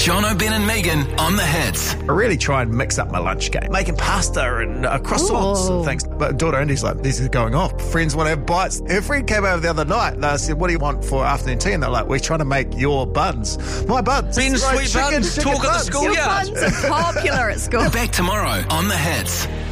Jono, Ben and Megan on the Hits. I really try and mix up my lunch game, making pasta and croissants and things. But daughter Andy's like, this is going off. Friends want to have bites. Her friend came over the other night and I said, what do you want for afternoon tea? And they're like, we're trying to make your buns. My buns. Ben's sweet buns. Talk at the schoolyard. Your buns are popular at school. Back tomorrow on the Hits.